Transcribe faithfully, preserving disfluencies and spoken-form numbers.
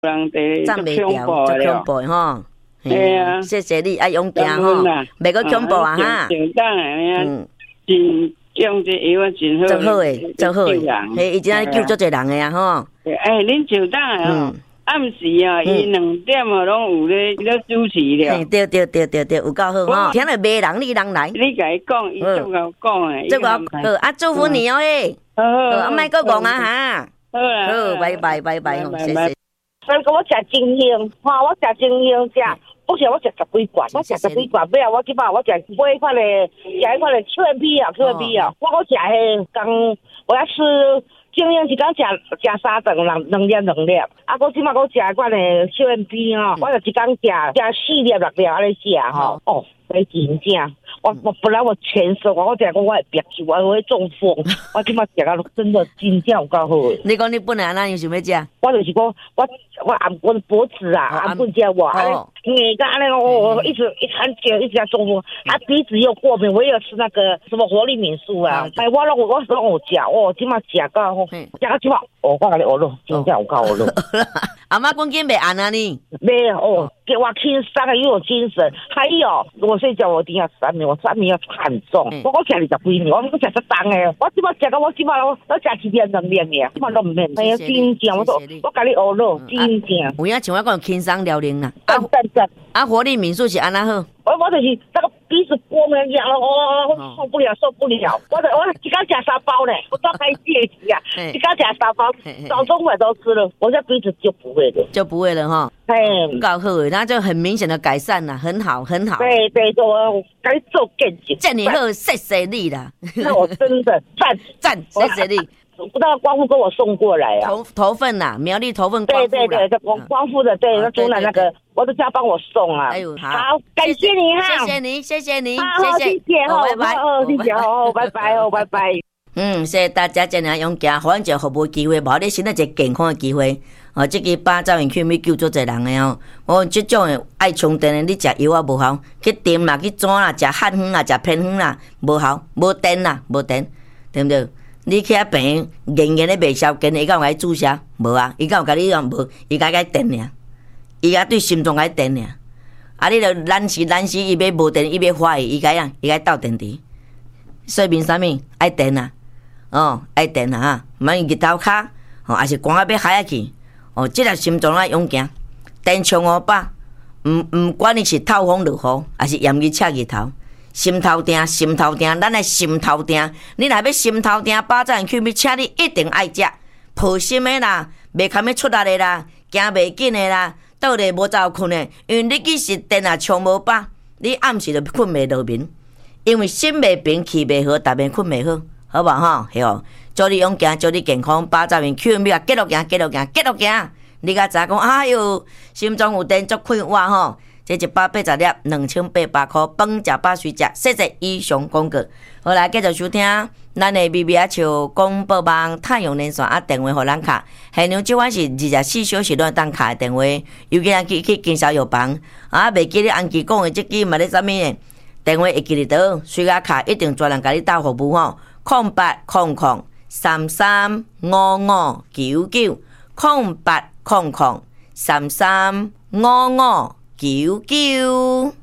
人地站袂掉，足恐怖吼。 嘿啊， 谢谢你，啊勇敢吼，袂个恐怖啊哈。 上当诶，嗯，真种这药啊真好， 真好诶，真好诶，嘿，伊真爱救足侪人诶啊吼。 哎，恁上当诶吼。暗时啊，伊两点啊，拢有咧咧主持了。 对对对对对，有够好吼！听了骂人，你人来。 你甲伊讲，伊足够讲诶。 足够好啊！祝福你哦诶。好好，啊，莫搁讲啊哈。 好啦， 好，拜拜拜拜，谢谢。 所以讲我食精兴，吼，我食精兴食，不是我食十几罐，我食十几罐，尾啊，我即摆我食买迄款诶，食迄款诶 Q M P 啊 ，Q M P 啊，我我食迄刚我要吃。精英一工食食三顿，两两粒两粒，啊，我即摆我食款诶 Q M P 吼，我就一工食食四粒六粒安尼食吼，哦，所以真正，我我本来我全身我我讲我会憋气，我会中风，我即摆食到真的真正有够好诶。 你讲你本来安怎样想要食？ 我就是讲我我按我的脖子啊，按不住我，安尼硬个安尼我我一直一直接一直在中风，啊鼻子又过敏，我也有吃那个什么活力敏素啊，哎我拢我拢有食，哦，即摆食到。食到即摆，哦，我甲你学咯，真正有够学咯。 阿妈讲紧袂按啊你？ 袂哦，给我轻松又有精神。还有，我睡觉我一定要三秒，我三秒要很重。我我食二十几秒，我我食得重诶。我即摆食到我即摆我我食一两两两尔，即摆都唔免。哎呀，真正我说我甲你学咯，真正。 有影像我讲轻松辽宁啦。 赞赞赞！ 啊，活力民宿是安那好？ 我我就是那个鼻子过敏痒了，我受不了，受不了。我我一刚吃三包呢，我刚开戒期啊，一刚吃三包，早中晚都吃了，我现在鼻子就不会了， 就不会了哈。哎，搞好诶，那就很明显的改善了，很好，很好。 对对，我该做更紧。 这你好，谢谢你啦。 那我真的赞赞，谢谢你。 不知道光复跟我送过来啊， 头头份呐，苗栗头份光复对对对，光光复的对，那中南那个，我都叫帮我送啊。哎呦，好，感谢你哈， 谢谢你，谢谢你， 谢谢，谢谢哦，拜拜哦，谢谢哦，拜拜哦，拜拜。 嗯，谢谢大家这样勇敢，反正服务机会，无你现在一个健康的机会。哦，这个八兆元去咪救足侪人的哦。我这种的爱充电的，你食药啊无效，去点啦，去转啦，食汉方啦，食偏方啦，无效，无电啦，无电，对不对？你去遐病，严严咧卖消根，伊敢有甲你注射？无啊，伊敢有甲你讲无？伊甲甲电尔，伊甲对心脏甲电尔。啊，你着懒时懒时，伊要无电，伊要坏，伊甲样，伊甲斗电池。说明啥物？爱电啊，哦，爱电啊哈，莫日头骹，哦，也是光啊要害下去，哦，即个心脏啊勇行，电充五百，毋毋管你是透风落雨，还是炎日赤日头。心头定，心头定，咱来心头定。你若要心头定，八站去咪，请你一定爱食，抱心的啦，袂堪要出力的啦，行袂紧的啦，倒咧无走困的，因为你其实电啊充无饱，你暗时就困袂落眠，因为心袂平，气袂好，逐暝困袂好，好无吼？嘿哦，祝你勇敢，祝你健康，八站面去咪啊，继续行，继续行，继续行。你甲知讲，哎哟，心脏有电足快活吼。这一百八十粒，两千八百块，饭食饱水食，谢谢以上广告。好来，继续收听咱的 B B 啊笑广播网太阳连线啊，电话互咱卡。现场即款是二十四小时拢当卡的电话，尤其啊去去经销药房啊，袂记咧安琪讲的即支嘛咧啥物呢？电话会记得到，随啊卡一定专人甲你打服务吼。空八空空三三五五九九，空八空空三三五五。九九。